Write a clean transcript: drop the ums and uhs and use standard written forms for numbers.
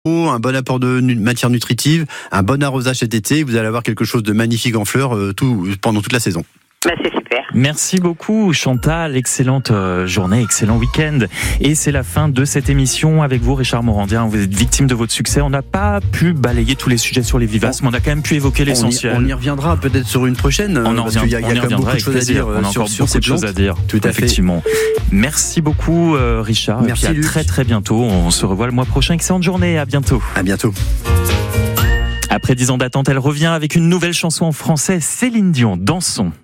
un bon apport de matière nutritive, un bon arrosage cet été, vous allez avoir quelque chose de magnifique en fleurs pendant toute la saison. Bah, c'est super. Merci beaucoup Chantal, excellente journée, excellent week-end. Et c'est la fin de cette émission avec vous Richard Morandien. Vous êtes victime de votre succès. On n'a pas pu balayer tous les sujets sur les vivaces, mais on a quand même pu évoquer l'essentiel. On y reviendra peut-être sur une prochaine, parce qu'il y a quand même beaucoup de choses à dire sur ces choses à dire. Tout à effectivement. Fait. Merci beaucoup Richard. Merci, et puis à très très bientôt. On se revoit le mois prochain. Excellente journée. À bientôt. À bientôt. Après 10 ans d'attente, elle revient avec une nouvelle chanson en français, Céline Dion, Dansons.